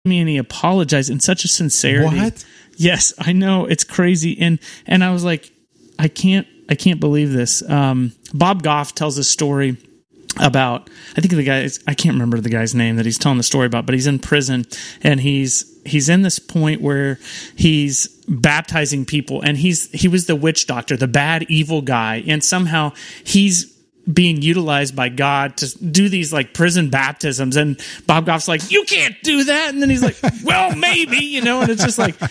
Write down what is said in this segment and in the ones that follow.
me and he apologized in such a sincerity. What? Yes, I know, it's crazy. And I was like, I can't believe this. Bob Goff tells a story about, I think I can't remember the guy's name that he's telling the story about, but he's in prison and he's in this point where he's baptizing people, and he was the witch doctor, the bad, evil guy. And somehow he's being utilized by God to do these like prison baptisms. And Bob Goff's like, you can't do that. And then he's like, well, maybe, and it's just like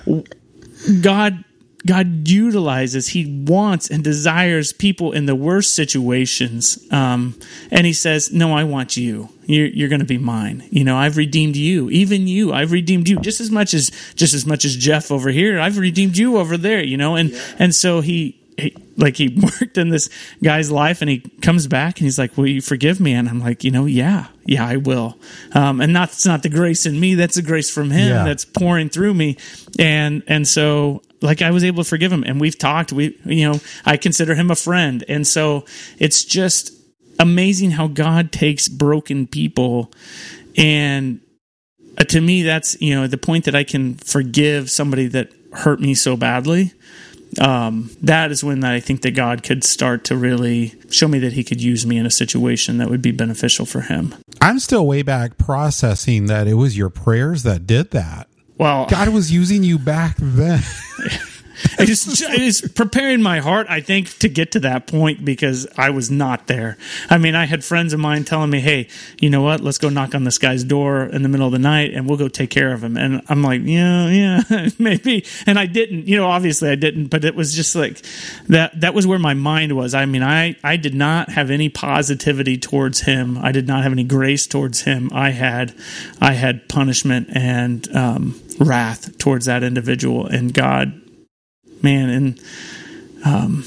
God utilizes, he wants and desires people in the worst situations. And he says, no, I want you. You're going to be mine. I've redeemed you, even you. I've redeemed you just as much as Jeff over here. I've redeemed you over there, and so he worked in this guy's life, and he comes back and he's like, will you forgive me? And I'm like, yeah, I will. And that's not the grace in me. That's the grace from him that's pouring through me. And so I was able to forgive him, and we've talked, I consider him a friend. And so it's just amazing how God takes broken people. And to me, that's, the point that I can forgive somebody that hurt me so badly. That is when I think that God could start to really show me that he could use me in a situation that would be beneficial for him. I'm still way back processing that it was your prayers that did that. Well, God was using you back then. It is preparing my heart, I think, to get to that point, because I was not there. I mean, I had friends of mine telling me, hey, you know what? Let's go knock on this guy's door in the middle of the night and we'll go take care of him. And I'm like, yeah, maybe. And I didn't, obviously I didn't, but it was just like that was where my mind was. I mean, I did not have any positivity towards him. I did not have any grace towards him. I had punishment and wrath towards that individual. And God, man, and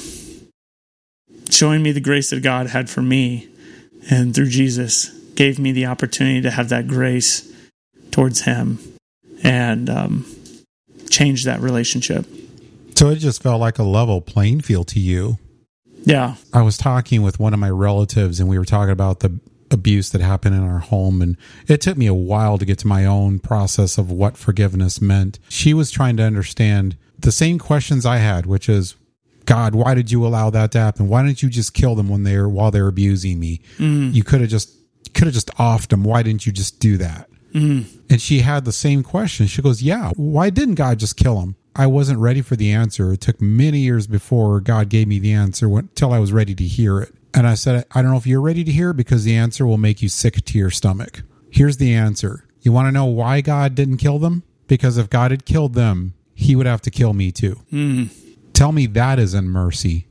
showing me the grace that God had for me, and through Jesus gave me the opportunity to have that grace towards him and change that relationship. So it just felt like a level playing field to you. Yeah. I was talking with one of my relatives, and we were talking about the abuse that happened in our home, and it took me a while to get to my own process of what forgiveness meant. She was trying to understand the same questions I had, which is, God, why did you allow that to happen? Why didn't you just kill them while they're abusing me? You could have just offed them. Why didn't you just do that? And she had the same question. She goes, yeah, why didn't God just kill them? I wasn't ready for the answer. It took many years before God gave me the answer until I was ready to hear it. And I said, I don't know if you're ready to hear it, because the answer will make you sick to your stomach. Here's the answer. You want to know why God didn't kill them? Because if God had killed them, he would have to kill me too. Tell me that isn't mercy.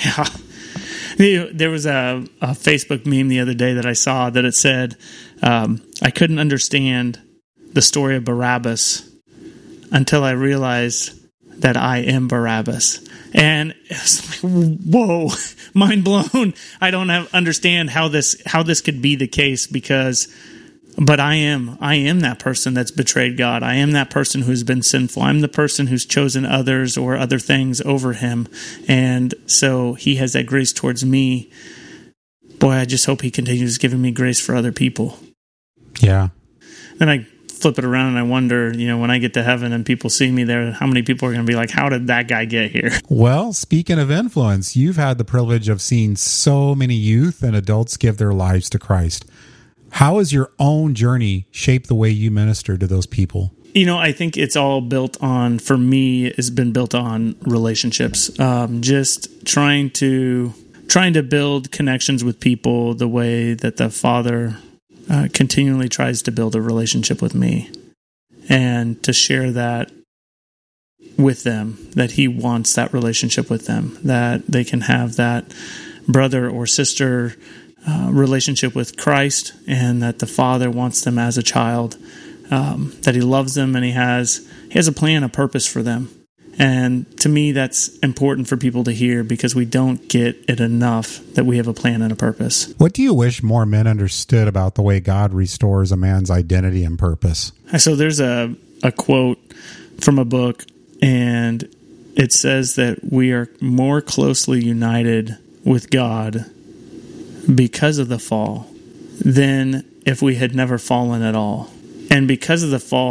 Yeah. There was a Facebook meme the other day that I saw that it said, I couldn't understand the story of Barabbas until I realized that I am Barabbas. And it's like, whoa, mind blown. I don't understand how this could be the case, but I am that person that's betrayed God. I am that person who's been sinful. I'm the person who's chosen others or other things over him. And so he has that grace towards me. Boy, I just hope he continues giving me grace for other people. Yeah. Then I flip it around and I wonder, when I get to heaven and people see me there, how many people are going to be like, how did that guy get here? Well, speaking of influence, you've had the privilege of seeing so many youth and adults give their lives to Christ. How has your own journey shaped the way you minister to those people? I think it's all built on, for me, it's been built on relationships. Just trying to build connections with people the way that the Father continually tries to build a relationship with me, and to share that with them, that he wants that relationship with them, that they can have that brother or sister relationship with Christ, and that the Father wants them as a child, that he loves them, and he has a plan, a purpose for them. And to me, that's important for people to hear, because we don't get it enough that we have a plan and a purpose. What do you wish more men understood about the way God restores a man's identity and purpose? So there's a quote from a book, and it says that we are more closely united with God because of the fall than if we had never fallen at all. And because of the fall,